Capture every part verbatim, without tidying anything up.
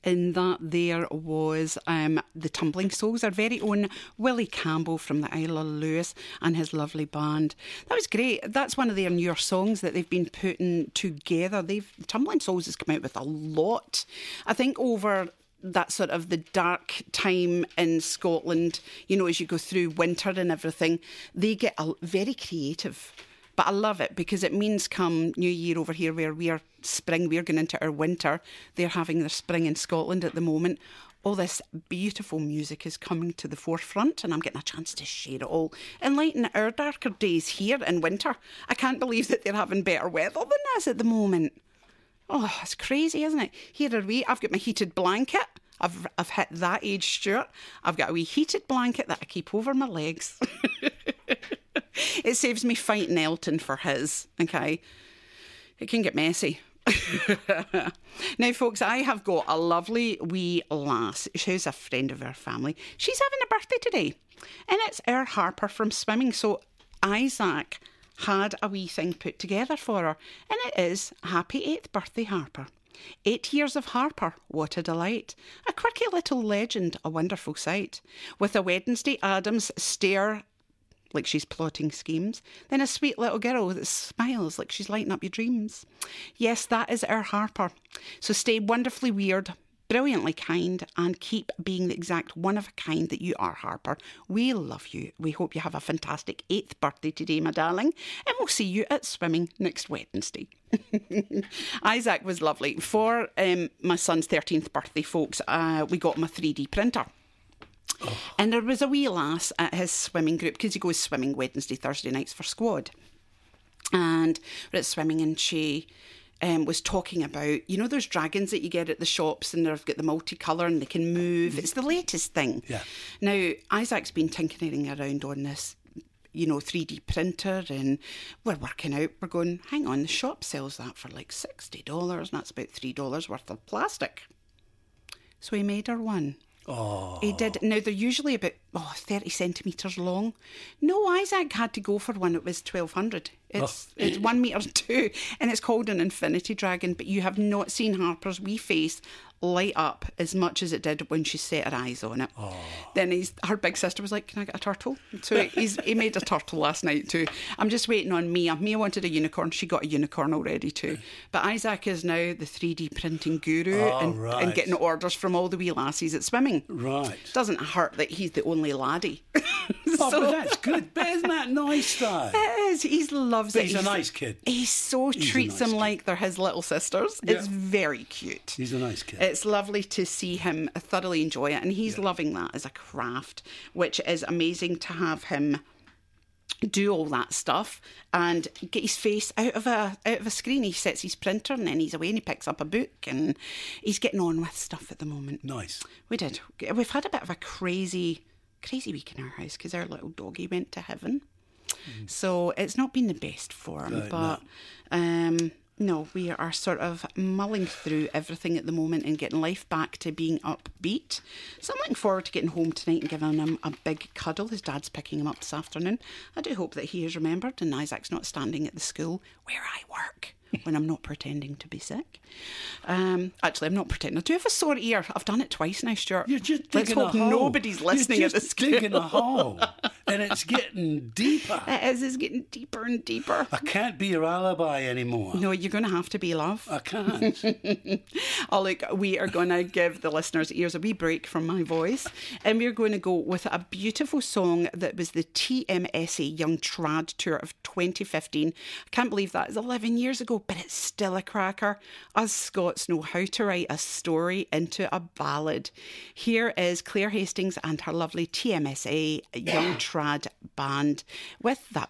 And that there was um, the Tumbling Souls, our very own Willie Campbell from the Isle of Lewis and his lovely band. That was great. That's one of their newer songs that they've been putting together. They've Tumbling Souls has come out with a lot. I think over that sort of the dark time in Scotland, you know, as you go through winter and everything, they get a, very creative. But I love it because it means come New Year over here where we're spring, we're going into our winter. They're having their spring in Scotland at the moment. All this beautiful music is coming to the forefront and I'm getting a chance to share it all. Enlighten our darker days here in winter. I can't believe that they're having better weather than us at the moment. Oh, it's crazy, isn't it? Here are we. I've got my heated blanket. I've I've hit that age, Stuart. I've got a wee heated blanket that I keep over my legs. It saves me fighting Elton for his, okay? It can get messy. Now, folks, I have got a lovely wee lass. She's a friend of our family. She's having a birthday today. And it's our Harper from swimming. So Isaac had a wee thing put together for her. And it is Happy eighth Birthday, Harper. Eight years of Harper, what a delight. A quirky little legend, a wonderful sight. With a Wednesday Addams stare like she's plotting schemes, then a sweet little girl that smiles like she's lighting up your dreams. Yes, that is our Harper. So stay wonderfully weird, brilliantly kind, and keep being the exact one of a kind that you are, Harper. We love you. We hope you have a fantastic eighth birthday today, my darling, and we'll see you at swimming next Wednesday. Isaac was lovely. For um, my son's thirteenth birthday, folks, uh, we got him a three D printer. Oh. And there was a wee lass at his swimming group because he goes swimming Wednesday, Thursday nights for squad. And we're at swimming and she um, was talking about, you know, those dragons that you get at the shops and they've got the multicolour and they can move. It's the latest thing. Yeah. Now, Isaac's been tinkering around on this, you know, three D printer and we're working out. We're going, hang on, the shop sells that for like sixty dollars and that's about three dollars worth of plastic. So he made her one. Oh. He did. Now, they're usually about oh, thirty centimetres long. No, Isaac had to go for one. It was twelve hundred. It's, oh. it's one metre two, and it's called an Infinity Dragon, but you have not seen Harper's wee face light up as much as it did when she set her eyes on it. Oh. Then he's, her big sister was like, can I get a turtle? So he's, he made a turtle last night too. I'm just waiting on Mia. Mia wanted a unicorn. She got a unicorn already too. But Isaac is now the three D printing guru oh, and, right. and getting orders from all the wee lassies at swimming. Right. Doesn't hurt that he's the only laddie. Oh, so, but that's good. But isn't that nice though? It is. He loves but it. He's, he's a nice kid. He so he's treats nice them kid. like they're his little sisters. Yeah. It's very cute. He's a nice kid. It's lovely to see him thoroughly enjoy it. And he's yeah. loving that as a craft, which is amazing to have him do all that stuff and get his face out of a out of a screen. He sets his printer and then he's away and he picks up a book and he's getting on with stuff at the moment. Nice. We did. We've had a bit of a crazy, crazy week in our house because our little doggy went to heaven. Mm. So it's not been the best for him, right, but no. um No, we are sort of mulling through everything at the moment and getting life back to being upbeat. So I'm looking forward to getting home tonight and giving him a big cuddle. His dad's picking him up this afternoon. I do hope that he has remembered and Isaac's not standing at the school where I work when I'm not pretending to be sick. Um, actually, I'm not pretending. I do have a sore ear. I've done it twice now, Stuart. You're just Let's digging hope a hole. Nobody's listening You're at the just school. digging a hole. And it's getting deeper. It is. It's getting deeper and deeper. I can't be your alibi anymore. No, you're going to have to be, love. I can't. Oh, look, we are going to give the listeners' ears a wee break from my voice. And we're going to go with a beautiful song that was the T M S A Young Trad Tour of twenty fifteen. I can't believe that is eleven years ago, but it's still a cracker. Us Scots know how to write a story into a ballad. Here is Claire Hastings and her lovely T M S A Young Trad band with that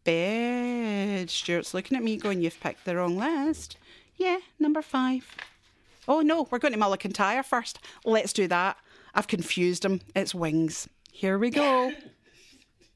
bed. Stuart's looking at me going, you've picked the wrong list. Yeah, number five. Oh no, we're going to Mulligan Tyre first. Let's do that. I've confused him. It's Wings. Here we go.